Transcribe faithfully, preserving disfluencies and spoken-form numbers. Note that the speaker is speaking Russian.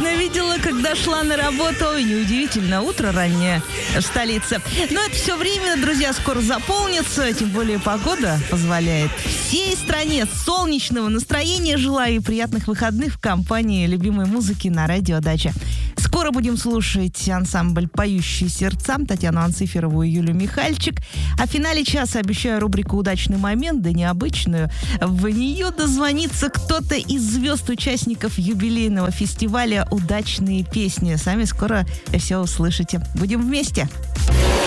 Лично видела, когда шла на работу. Неудивительно, утро раннее в столице. Но это все время, друзья, скоро заполнится. Тем более погода позволяет. Всей стране солнечного настроения желаю и приятных выходных в компании любимой музыки на радио «Дача». Скоро будем слушать ансамбль «Поющие сердца», Татьяну Анциферову и Юлию Михальчик. А в финале часа обещаю рубрику «Удачный момент», да необычную. В нее дозвонится кто-то из звезд участников юбилейного фестиваля «Удачные песни». Сами скоро все услышите. Будем вместе.